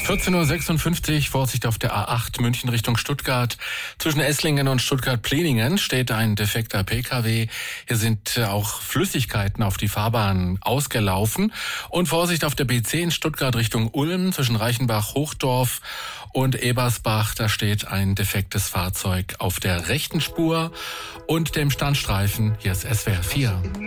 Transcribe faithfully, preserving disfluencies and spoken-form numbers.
vierzehn Uhr sechsundfünfzig, Vorsicht auf der A acht München Richtung Stuttgart. Zwischen Esslingen und Stuttgart-Pliningen steht ein defekter Pkw. Hier sind auch Flüssigkeiten auf die Fahrbahn ausgelaufen. Und Vorsicht auf der B zehn Stuttgart Richtung Ulm zwischen Reichenbach-Hochdorf und Ebersbach. Da steht ein defektes Fahrzeug auf der rechten Spur und dem Standstreifen. Hier ist S W R vier.